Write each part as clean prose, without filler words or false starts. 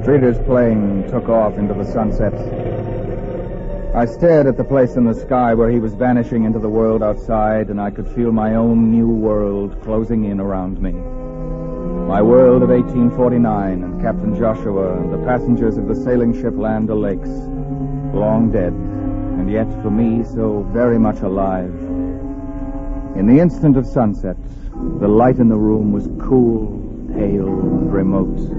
Streeter's plane took off into the sunset. I stared at the place in the sky where he was vanishing into the world outside, and I could feel my own new world closing in around me. My world of 1849 and Captain Joshua and the passengers of the sailing ship Land O'Lakes, long dead, and yet for me so very much alive. In the instant of sunset, the light in the room was cool, pale, and remote.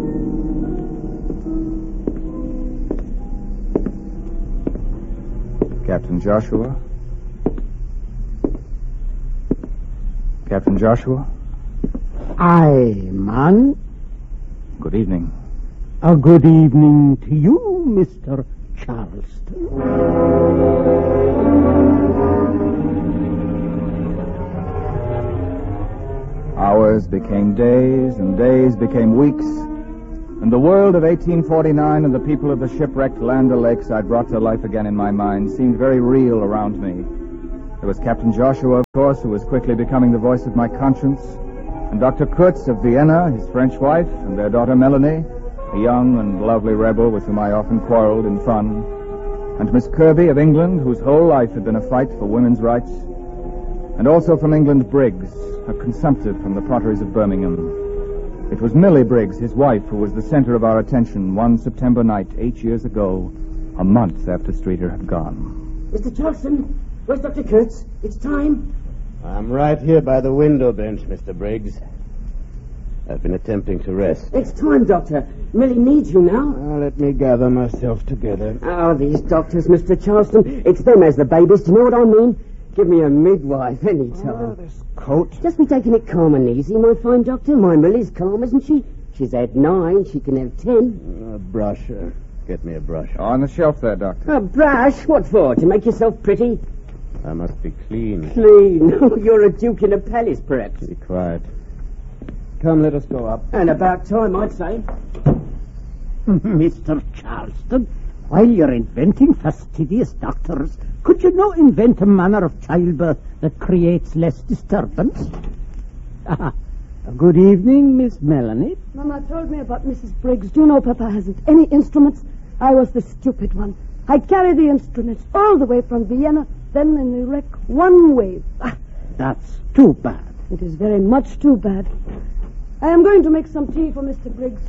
Captain Joshua? Captain Joshua? Aye, man. Good evening. A good evening to you, Mr. Charleston. Hours became days, and days became weeks, and the world of 1849 and the people of the shipwrecked Land O'Lakes I'd brought to life again in my mind seemed very real around me. There was Captain Joshua, of course, who was quickly becoming the voice of my conscience, and Dr. Kurtz of Vienna, his French wife, and their daughter Melanie, a young and lovely rebel with whom I often quarreled in fun, and Miss Kirby of England, whose whole life had been a fight for women's rights, and also from England Briggs, a consumptive from the potteries of Birmingham. It was Millie Briggs, his wife, who was the center of our attention one September night 8 years ago, a month after Streeter had gone. Mr. Charleston, where's Dr. Kurtz? It's time. I'm right here by the window bench, Mr. Briggs. I've been attempting to rest. It's time, Doctor. Millie needs you now. Let me gather myself together. Oh, these doctors, Mr. Charleston. It's them as the babies. Do you know what I mean? Give me a midwife any time. This coat. Just be taking it calm and easy, my fine doctor. My Millie's calm, isn't she? She's had 9. She can have 10. A brush. Get me a brush. On the shelf there, Doctor. A brush? What for? To make yourself pretty? I must be clean. Clean? Oh, you're a duke in a palace, perhaps. Be quiet. Come, let us go up. And about time, I'd say. Mr. Charleston, while you're inventing fastidious doctors, could you not invent a manner of childbirth that creates less disturbance? Good evening, Miss Melanie. Mama told me about Mrs. Briggs. Do you know Papa hasn't any instruments? I was the stupid one. I carried the instruments all the way from Vienna, then in the wreck one wave. That's too bad. It is very much too bad. I am going to make some tea for Mr. Briggs.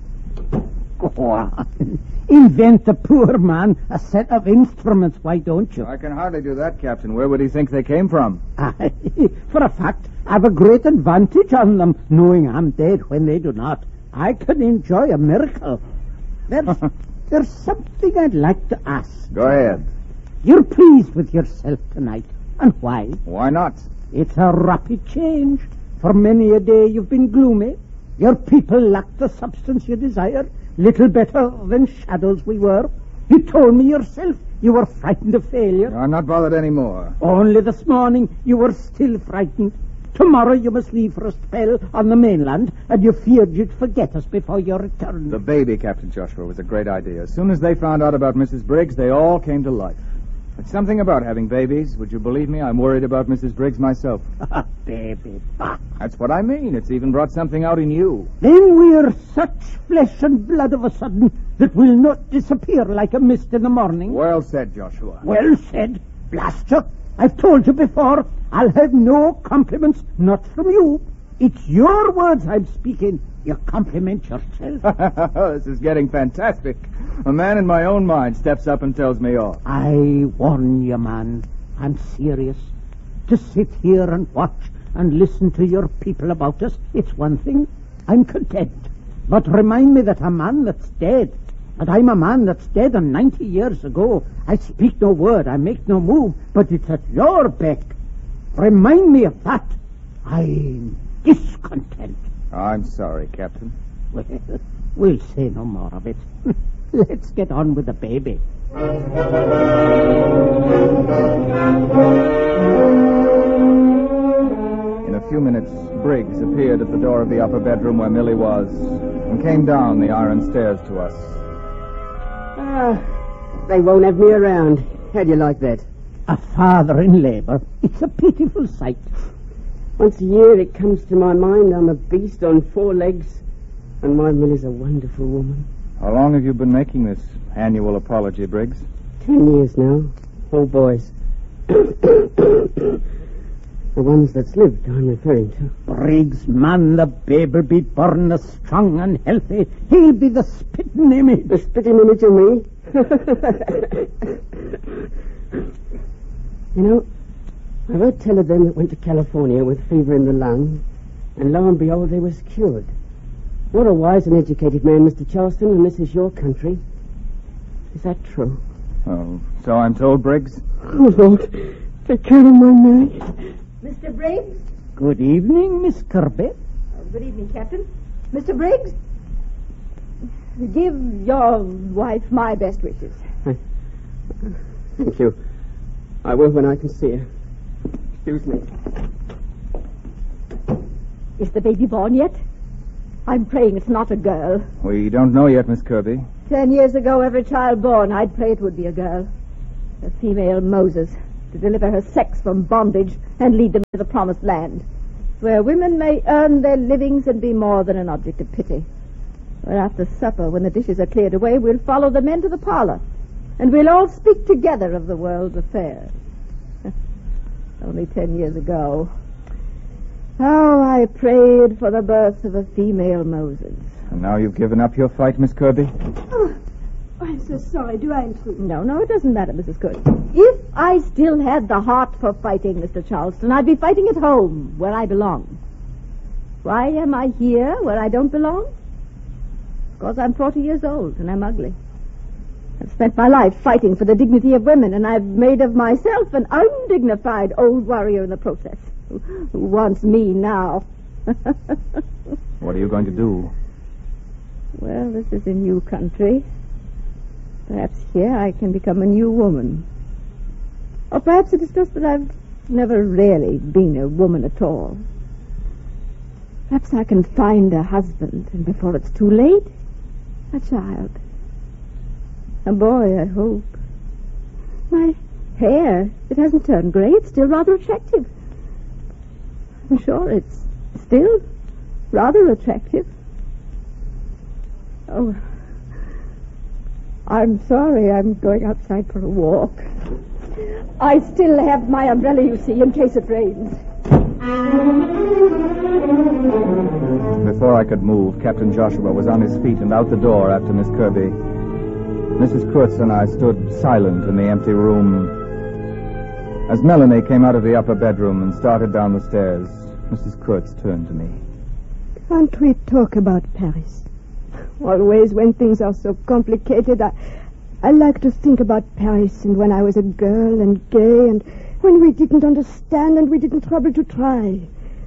Go on. Invent the poor man a set of instruments, why don't you? I can hardly do that, Captain. Where would he think they came from? For a fact, I have a great advantage on them, knowing I'm dead when they do not. I can enjoy a miracle. There's something I'd like to ask. Go ahead. You're pleased with yourself tonight. And why? Why not? It's a rapid change. For many a day you've been gloomy. Your people lack the substance you desire. Little better than shadows we were. You told me yourself you were frightened of failure. I'm not bothered anymore. Only this morning you were still frightened. Tomorrow you must leave for a spell on the mainland, and you feared you'd forget us before your return. The baby, Captain Joshua, was a great idea. As soon as they found out about Mrs. Briggs, they all came to life. It's something about having babies. Would you believe me? I'm worried about Mrs. Briggs myself. Baby. That's what I mean. It's even brought something out in you. Then we're such flesh and blood of a sudden that we'll not disappear like a mist in the morning. Well said, Joshua. Well said. Blast you. I've told you before, I'll have no compliments, not from you. It's your words I'm speaking. You compliment yourself. This is getting fantastic. A man in my own mind steps up and tells me off. I warn you, man. I'm serious. To sit here and watch and listen to your people about us, it's one thing. I'm content. But remind me that a man that's dead, and I'm a man that's dead 90 years ago. I speak no word, I make no move, but it's at your beck. Remind me of that. I'm discontent. I'm sorry, Captain. Well, we'll say no more of it. Let's get on with the baby. In a few minutes, Briggs appeared at the door of the upper bedroom where Millie was and came down the iron stairs to us. They won't have me around. How do you like that? A father in labor. It's a pitiful sight. Once a year it comes to my mind I'm a beast on 4 legs, and my Millie's a wonderful woman. How long have you been making this annual apology, Briggs? 10 years now. All boys. The ones that's lived, I'm referring to. Briggs, man, the baby'll be born as strong and healthy. He'll be the spitting image. The spitting image of me? You know, I've heard tell of them that went to California with fever in the lung, and lo and behold, they was cured. What a wise and educated man, Mr. Charleston, and this is your country. Is that true? Oh, so I'm told, Briggs. Oh, Lord, take care of my Mary. Mr. Briggs? Good evening, Miss Kirby. Good evening, Captain. Mr. Briggs? Give your wife my best wishes. Thank you. I will when I can see her. Excuse me. Is the baby born yet? I'm praying it's not a girl. We don't know yet, Miss Kirby. 10 years ago, every child born, I'd pray it would be a girl. A female Moses, to deliver her sex from bondage and lead them to the promised land, where women may earn their livings and be more than an object of pity. Where after supper, when the dishes are cleared away, we'll follow the men to the parlor, and we'll all speak together of the world's affairs. Only 10 years ago. How I prayed for the birth of a female Moses. And now you've given up your fight, Miss Kirby? Oh, I'm so sorry. Do I intrude? No, it doesn't matter, Mrs. Cook. If I still had the heart for fighting, Mr. Charleston, I'd be fighting at home, where I belong. Why am I here, where I don't belong? Because I'm 40 years old, and I'm ugly. I've spent my life fighting for the dignity of women, and I've made of myself an undignified old warrior in the process. Who wants me now? What are you going to do? Well, this is a new country. Perhaps here I can become a new woman. Or perhaps it is just that I've never really been a woman at all. Perhaps I can find a husband, and before it's too late, a child. A boy, I hope. My hair, it hasn't turned gray. It's still rather attractive. I'm sure it's still rather attractive. Oh, I'm sorry. I'm going outside for a walk. I still have my umbrella, you see, in case it rains. Before I could move, Captain Joshua was on his feet and out the door after Miss Kirby. Mrs. Kurtz and I stood silent in the empty room. As Melanie came out of the upper bedroom and started down the stairs, Mrs. Kurtz turned to me. Can't we talk about Paris? Always when things are so complicated, I like to think about Paris and when I was a girl and gay and when we didn't understand and we didn't trouble to try.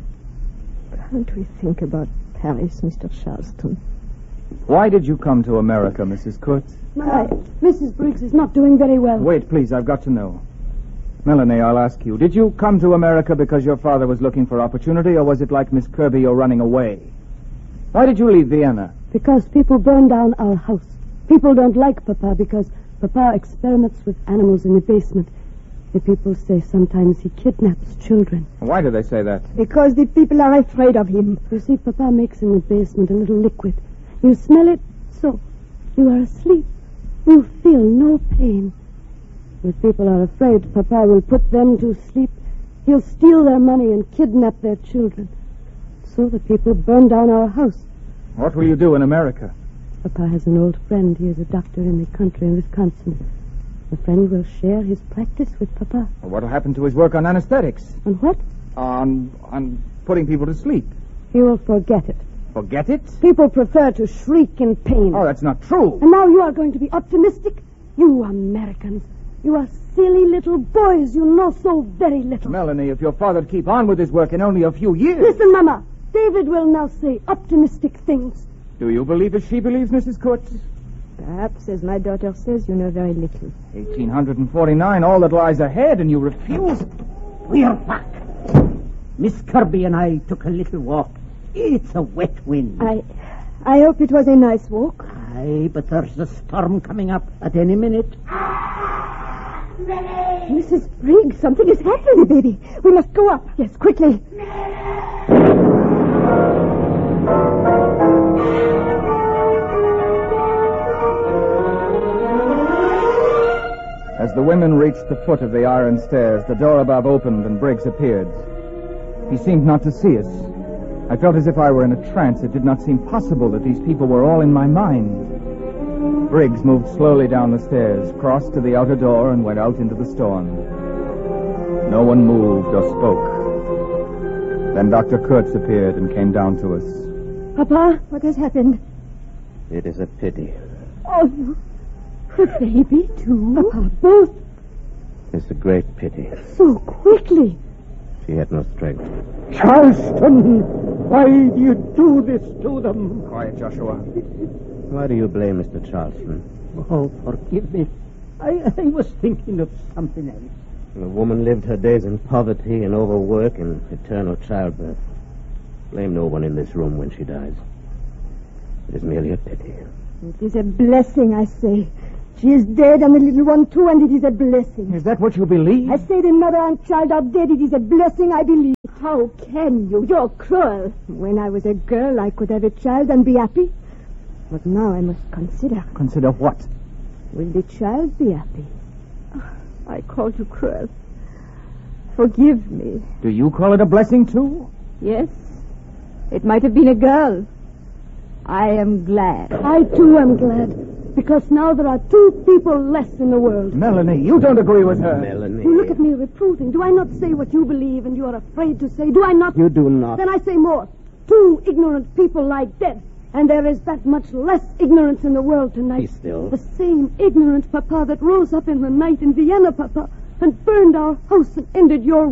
Can't we think about Paris, Mr. Charleston? Why did you come to America, Mrs. Kurtz? Mrs. Briggs is not doing very well. Wait, please, I've got to know. Melanie, I'll ask you. Did you come to America because your father was looking for opportunity, or was it like Miss Kirby, you're running away? Why did you leave Vienna? Because people burned down our house. People don't like Papa because Papa experiments with animals in the basement. The people say sometimes he kidnaps children. Why do they say that? Because the people are afraid of him. You see, Papa makes in the basement a little liquid. You smell it, so you are asleep. You feel no pain. If people are afraid Papa will put them to sleep, he'll steal their money and kidnap their children. So the people burn down our house. What will you do in America? Papa has an old friend. He is a doctor in the country in Wisconsin. The friend will share his practice with Papa. What will happen to his work on anesthetics? On what? On putting people to sleep. He will forget it. Forget it? People prefer to shriek in pain. Oh, that's not true. And now you are going to be optimistic? You Americans. You are silly little boys. You know so very little. Melanie, if your father'd keep on with his work in only a few years... Listen, Mama. David will now say optimistic things. Do you believe as she believes, Mrs. Kurtz? Perhaps, as my daughter says, you know very little. 1849, all that lies ahead, and you refuse. We're back. Miss Kirby and I took a little walk. It's a wet wind. I hope it was a nice walk. Aye, but there's a storm coming up at any minute. Mrs. Briggs, something is happening, baby. We must go up. Yes, quickly. the women reached the foot of the iron stairs, the door above opened and Briggs appeared. He seemed not to see us. I felt as if I were in a trance. It did not seem possible that these people were all in my mind. Briggs moved slowly down the stairs, crossed to the outer door, and went out into the storm. No one moved or spoke. Then Dr. Kurtz appeared and came down to us. Papa, what has happened? It is a pity. Oh, no. The baby, too? Papa, both It's a great pity. so quickly. She had no strength. Charleston, why do you do this to them? Quiet, Joshua. Why do you blame Mr. Charleston? Oh, forgive me. I was thinking of something else. The woman lived her days in poverty and overwork and eternal childbirth. Blame no one in this room when she dies. It is merely a pity. It is a blessing, I say. She is dead, and the little one, too, and it is a blessing. Is that what you believe? I say the mother and child are dead. It is a blessing, I believe. How can you? You're cruel. When I was a girl, I could have a child and be happy. But now I must consider. Consider what? Will the child be happy? I called you cruel. Forgive me. Do you call it a blessing, too? Yes, it might have been a girl. I am glad. I, too, am glad. Because now there are 2 people less in the world. Melanie, you don't agree with her. Melanie. You look at me reproving. Do I not say what you believe and you are afraid to say? Do I not? You do not. Then I say more. 2 ignorant people lie dead. And there is that much less ignorance in the world tonight. Be still. The same ignorance, Papa, that rose up in the night in Vienna, Papa, and burned our house and ended your